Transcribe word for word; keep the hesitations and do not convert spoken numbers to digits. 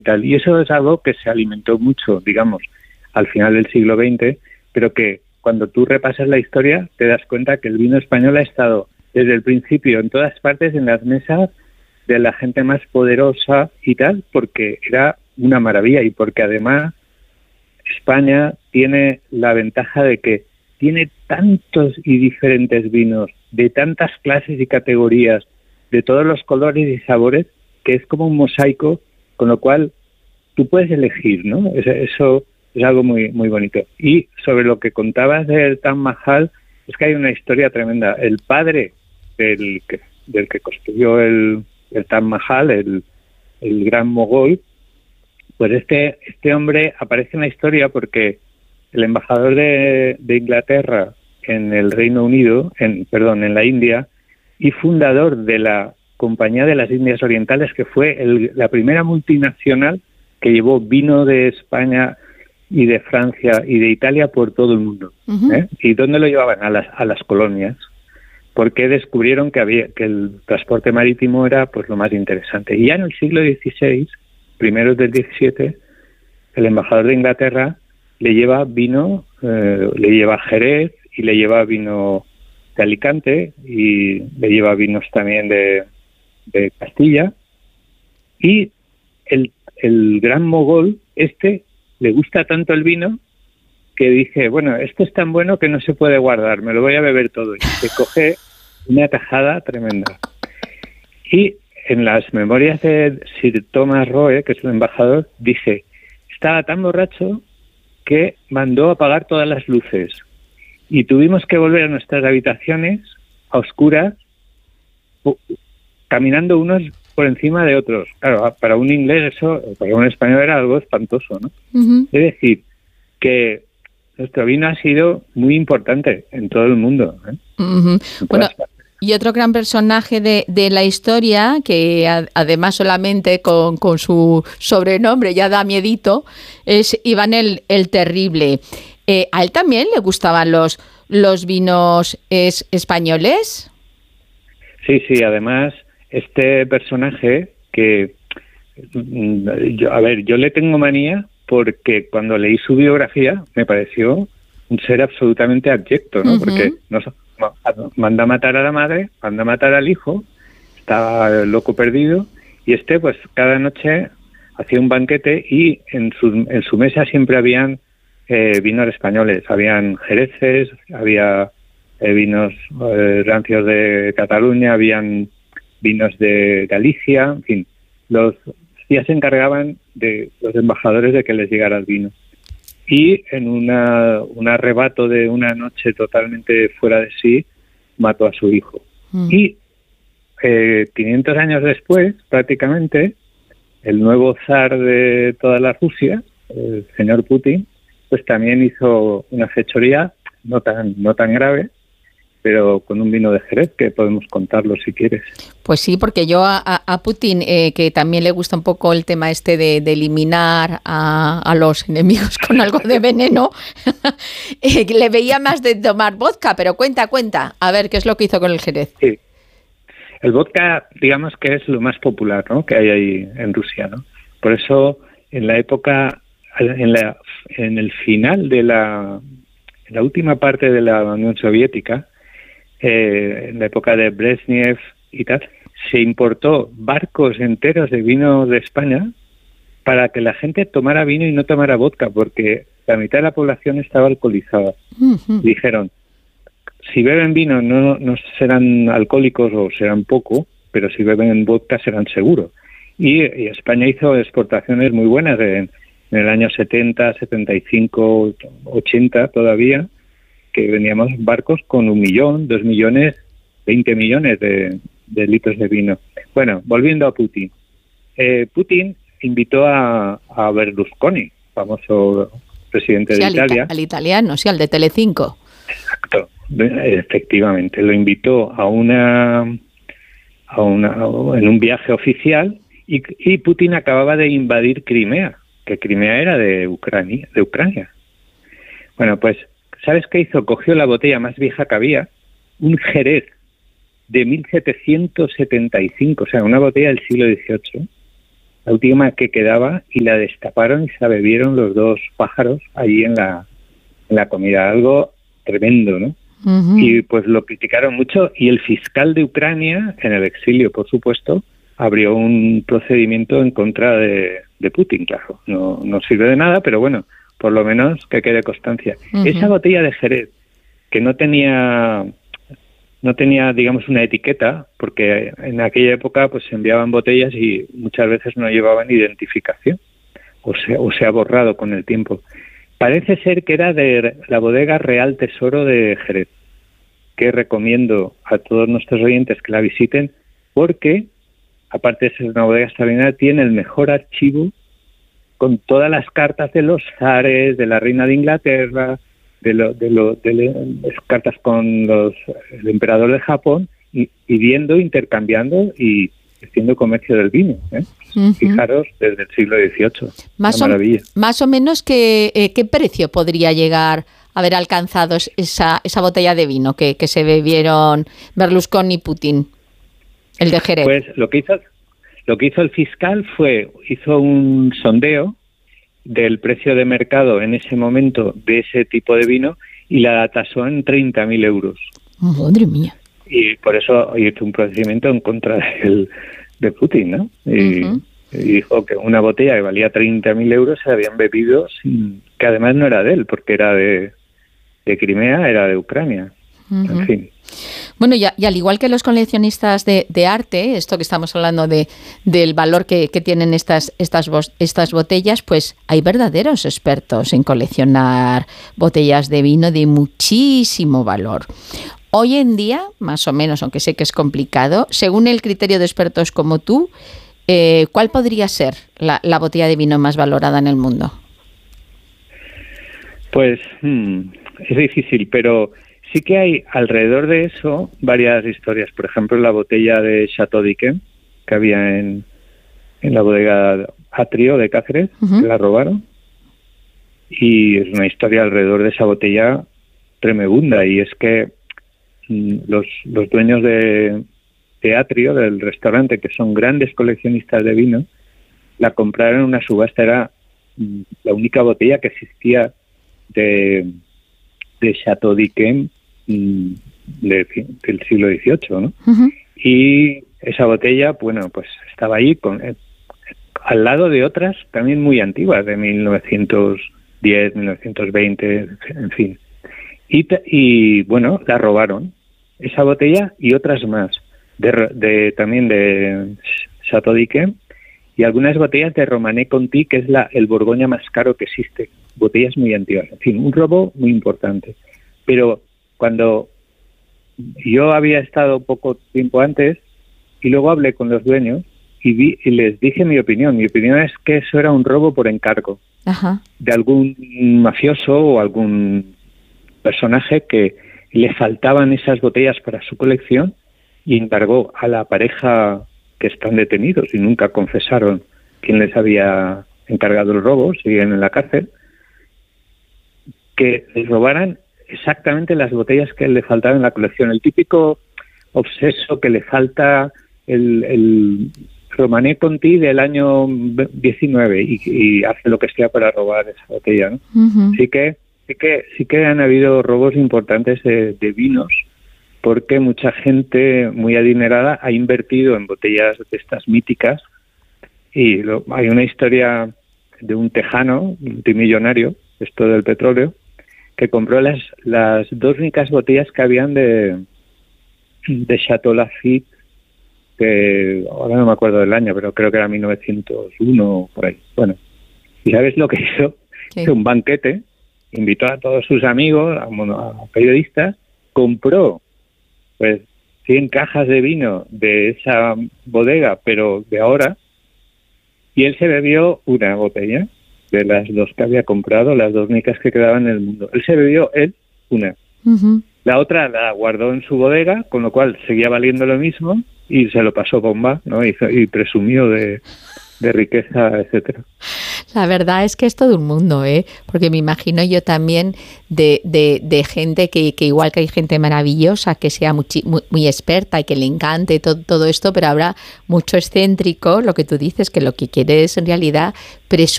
tal. Y eso es algo que se alimentó mucho, digamos, al final del siglo veinte, pero que cuando tú repasas la historia te das cuenta que el vino español ha estado desde el principio en todas partes, en las mesas de la gente más poderosa y tal, porque era una maravilla y porque además España tiene la ventaja de que tiene tantos y diferentes vinos de tantas clases y categorías, de todos los colores y sabores, que es como un mosaico, con lo cual tú puedes elegir, ¿no? Eso es algo muy muy bonito. Y sobre lo que contabas del Taj Mahal, es que hay una historia tremenda. El padre del que, del que construyó el, el Taj Mahal, el, el gran mogol, pues este este hombre aparece en la historia porque el embajador de, de Inglaterra en el Reino Unido, en perdón, en la India, y fundador de la Compañía de las Indias Orientales, que fue el, la primera multinacional que llevó vino de España y de Francia y de Italia por todo el mundo. Uh-huh. ¿eh? ¿Y dónde lo llevaban? A las a las colonias, porque descubrieron que había que el transporte marítimo era pues lo más interesante. Y ya en el siglo dieciséis, primeros del diecisiete, el embajador de Inglaterra le lleva vino, eh, le lleva Jerez y le lleva vino de Alicante y le lleva vinos también de, de Castilla. Y el, el gran mogol, este, le gusta tanto el vino que dice, bueno, esto es tan bueno que no se puede guardar, me lo voy a beber todo. Y se coge una tajada tremenda. Y en las memorias de Sir Thomas Roe, que es el embajador, dice, estaba tan borracho que mandó apagar todas las luces y tuvimos que volver a nuestras habitaciones a oscuras, caminando unos por encima de otros. Claro, para un inglés eso, para un español era algo espantoso, ¿no? Uh-huh. Es decir, que nuestro vino ha sido muy importante en todo el mundo, ¿eh? Uh-huh. Bueno, y otro gran personaje de, de la historia, que a, además solamente con, con su sobrenombre ya da miedito, es Iván el, el Terrible. Eh, ¿A él también le gustaban los, los vinos es, españoles? Sí, sí, además este personaje que, yo, a ver, yo le tengo manía porque cuando leí su biografía me pareció un ser absolutamente abyecto, ¿no? Uh-huh. Porque no, manda a matar a la madre, manda a matar al hijo, estaba loco perdido, y este pues cada noche hacía un banquete y en su, en su mesa siempre habían eh, vinos españoles, habían jereces, había eh, vinos eh, rancios de Cataluña, habían vinos de Galicia, en fin, los ya se encargaban de los embajadores de que les llegara el vino. Y en una, un arrebato de una noche totalmente fuera de sí, mató a su hijo. Mm. Y eh, quinientos años después, prácticamente, el nuevo zar de toda la Rusia, el señor Putin, pues también hizo una fechoría no tan, no tan grave, pero con un vino de Jerez, que podemos contarlo si quieres. Pues sí, porque yo a, a Putin, eh, que también le gusta un poco el tema este de, de eliminar a, a los enemigos con algo de veneno, eh, le veía más de tomar vodka, pero cuenta, cuenta, a ver qué es lo que hizo con el Jerez. Sí, el vodka, digamos que es lo más popular, ¿no?, que hay ahí en Rusia, ¿no? Por eso, en la época, en, la, en el final de la, en la última parte de la Unión Soviética, Eh, en la época de Brezhnev y tal, se importó barcos enteros de vino de España para que la gente tomara vino y no tomara vodka, porque la mitad de la población estaba alcoholizada. Uh-huh. Dijeron, si beben vino no, no serán alcohólicos o serán poco, pero si beben vodka serán seguros. Y, y España hizo exportaciones muy buenas en, en el año setenta, setenta y cinco, ochenta todavía, que veníamos barcos con un millón, dos millones, veinte millones de, de litros de vino. Bueno, volviendo a Putin. Eh, Putin invitó a, a Berlusconi, famoso presidente sí, de al Italia. Ita- al italiano, sí, al de Telecinco. Exacto, efectivamente. Lo invitó a una, a una en un viaje oficial y, y Putin acababa de invadir Crimea, que Crimea era de Ucrania, de Ucrania. Bueno, pues ¿sabes qué hizo? Cogió la botella más vieja que había, un Jerez de mil setecientos setenta y cinco, o sea, una botella del siglo dieciocho, la última que quedaba, y la destaparon y se la bebieron los dos pájaros allí en la, en la comida. Algo tremendo, ¿no? Uh-huh. Y pues lo criticaron mucho, y el fiscal de Ucrania, en el exilio, por supuesto, abrió un procedimiento en contra de, de Putin, claro. No, no sirve de nada, pero bueno, por lo menos que quede constancia. Uh-huh. Esa botella de Jerez, que no tenía, no tenía, digamos, una etiqueta, porque en aquella época pues se enviaban botellas y muchas veces no llevaban identificación, o se, o se ha borrado con el tiempo. Parece ser que era de la bodega Real Tesoro de Jerez, que recomiendo a todos nuestros oyentes que la visiten, porque, aparte de ser una bodega extraordinaria, tiene el mejor archivo con todas las cartas de los zares, de la reina de Inglaterra, de, lo, de, lo, de las cartas con los, el emperador de Japón, y, y viendo, intercambiando y haciendo comercio del vino, ¿eh? Uh-huh. Fijaros, desde el siglo dieciocho. Más, o, más o menos, ¿qué, eh, ¿qué precio podría llegar a haber alcanzado esa, esa botella de vino que, que se bebieron Berlusconi y Putin, el de Jerez? Pues lo que hizo, lo que hizo el fiscal fue, hizo un sondeo del precio de mercado en ese momento de ese tipo de vino y la tasó en treinta mil euros. Madre mía. Y por eso hizo un procedimiento en contra del, de Putin, ¿no? Y, uh-huh. y dijo que una botella que valía treinta mil euros se habían bebido, sin, que además no era de él, porque era de, de Crimea, era de Ucrania. Uh-huh. En fin. Bueno, y, y al igual que los coleccionistas de, de arte, esto que estamos hablando de del valor que, que tienen estas, estas, estas botellas, pues hay verdaderos expertos en coleccionar botellas de vino de muchísimo valor. Hoy en día, más o menos, aunque sé que es complicado, según el criterio de expertos como tú, eh, ¿cuál podría ser la, la botella de vino más valorada en el mundo? Pues hmm, es difícil, pero sí que hay alrededor de eso varias historias. Por ejemplo, la botella de Chateau d'Yquem, que había en, en la bodega Atrio de Cáceres, uh-huh. que la robaron. Y es una historia alrededor de esa botella tremenda, y es que Los, los dueños de, de Atrio, del restaurante, que son grandes coleccionistas de vino, la compraron en una subasta. Era la única botella que existía de, de Chateau d'Yquem de, del siglo dieciocho, ¿no? Uh-huh. Y esa botella, bueno, pues estaba ahí con, eh, al lado de otras también muy antiguas, de mil novecientos diez, mil novecientos veinte, en fin. Y, y bueno, la robaron, esa botella y otras más, de, de también de Chateau d'Yquem, y algunas botellas de Romanée Conti, que es la el Borgoña más caro que existe, botellas muy antiguas. En fin, un robo muy importante. Pero cuando yo había estado poco tiempo antes, y luego hablé con los dueños, y, vi, y les dije mi opinión. Mi opinión es que eso era un robo por encargo. Ajá. De algún mafioso o algún personaje que le faltaban esas botellas para su colección y encargó a la pareja, que están detenidos y nunca confesaron quién les había encargado el robo, siguen en la cárcel, que les robaran exactamente las botellas que le faltaban en la colección. El típico obseso que le falta el, el Romanée Conti del año diecinueve y, y hace lo que sea para robar esa botella, ¿no? Uh-huh. Así que Sí que, sí que han habido robos importantes de, de vinos, porque mucha gente muy adinerada ha invertido en botellas de estas míticas, y lo, hay una historia de un tejano multimillonario, esto del petróleo, que compró las, las dos únicas botellas que habían de, de Chateau Lafite, que ahora no me acuerdo del año, pero creo que era mil novecientos uno, por ahí. Bueno, ¿y sabes lo que hizo? Sí. Hizo un banquete, invitó a todos sus amigos, a, a periodistas, compró pues cien cajas de vino de esa bodega, pero de ahora, y él se bebió una botella de las dos que había comprado, las dos únicas que quedaban en el mundo. Él se bebió, él, una. Uh-huh. La otra la guardó en su bodega, con lo cual seguía valiendo lo mismo, y se lo pasó bomba, ¿no? Y, y presumió de, de riqueza, etcétera. La verdad es que es todo un mundo, ¿eh? Porque me imagino yo también de, de, de gente que, que igual que hay gente maravillosa, que sea muy, muy, muy experta y que le encante todo, todo esto, pero habrá mucho excéntrico, lo que tú dices, que lo que quiere es en realidad presumir